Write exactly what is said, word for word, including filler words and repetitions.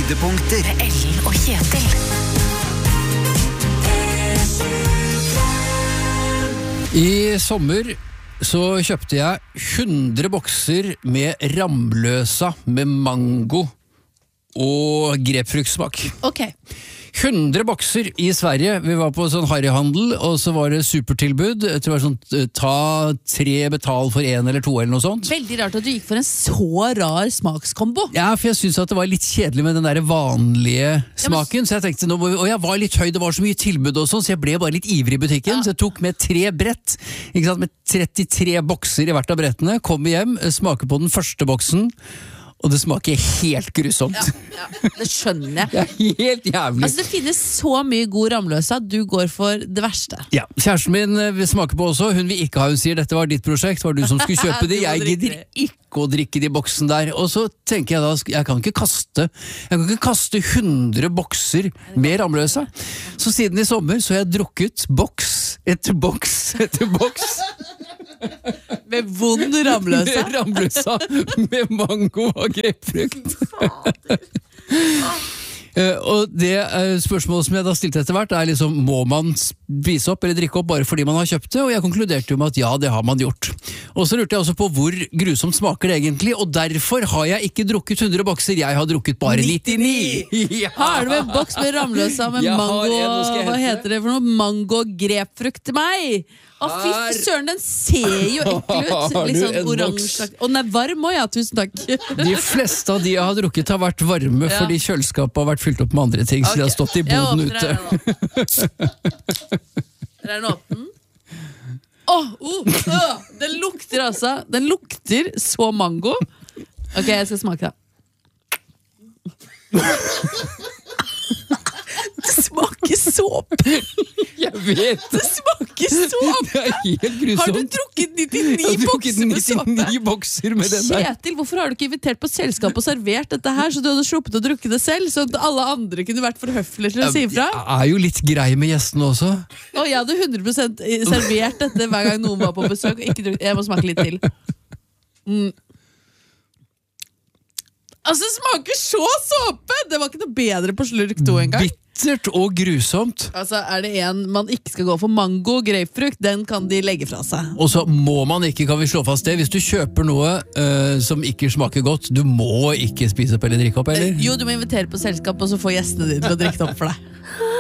Høydepunkter. Ellen og Kjetil. I sommer så kjøpte jeg hundre bokser med Ramløsa med mango og grepfruktsmak. Ok. hundre bokser i Sverige. Vi var på sånn harryhandel, og så var det supertilbud. Jeg tror det var sånn, ta tre betal for en eller to eller noe sånt. Veldig rart at du gikk for en så rar smakskombo. Ja, for jeg synes at det var litt kjedelig med den der vanlige smaken, så jeg tenkte, nå, og jeg var litt høy, det var så mye tilbud og sånn, så jeg ble bare litt ivrig i butikken, ja. Så jeg tok med tre brett, ikke sant, med trettitre bokser i hvert av brettene, kom hjem, smaker på den første boksen, og det smaker helt grusomt. Ja, ja, det skjønner jeg. Det er helt jævlig. Altså, det finnes så mye god Ramløsa, du går for det verste. Ja, kjæresten min vil smake på også, hun vil ikke ha, hun sier dette var ditt prosjekt, var du som skulle kjøpe det, jeg gidder ikke å drikke de boksen der. Og så tenker jeg da, jeg kan ikke kaste, jeg kan ikke kaste hundre bokser med Ramløsa. Så siden i sommer så har jeg drukket boks etter boks etter boks. Med vond Ramløsa. Med Ramløsa, med mango og grepfrukt. Uh, og det uh, spørsmålet som jeg da stilte etter hvert er liksom, må man spise opp eller drikke opp bare fordi man har kjøpt det? Og jeg konkluderte jo med at ja, det har man gjort. Og så lurte jeg også på hvor grusomt smaker det egentlig, og derfor har jeg ikke drukket hundre bokser, jeg har drukket bare nittini. Ja. Har du med en boks med Ramløsa med jeg mango, en, hva heter det for noe? Mango og grepfrukt til meg? Å fy søren, den ser jo ekkel ut. Litt sånn oransje. Og den er varm også, ja, tusen takk. De fleste av de jeg har drukket har vært varme, ja. Fordi kjøleskapet har vært fylt opp med andre ting, okay. Så de har stått i boden ute. Er den åpen? Åh, oh, oh, den lukter altså, den lukter så mango. Ok, jeg skal smake det. Det smaker såpe. Jeg vet det. smaker såpe. Det er helt grusomt. Har du drukket nittini bokser med såpe? nittini bokser med den der. Kjetil, hvorfor har du ikke invitert på selskap og servert dette her, så du hadde sluppet å drukke det selv, så at alle andre kunne vært for høflige til å si ifra? Jeg er jo litt grei med gjestene også. Og jeg hadde hundre prosent servert dette hver gang noen var på besøk, og ikke drukket. Jeg må smake litt til. Mm. Altså, det smaker så såpe! Det var ikke noe bedre på slurk to en gang. Bittert og grusomt. Altså, er det en man ikke skal gå for mango og grapefrukt, den kan de legge fra seg. Og så må man ikke, kan vi slå fast det, hvis du kjøper noe uh, som ikke smaker godt, du må ikke spise opp eller drikke opp, eller? Jo, du må invitere på selskap, og så få gjestene dine til å drikke det opp for deg.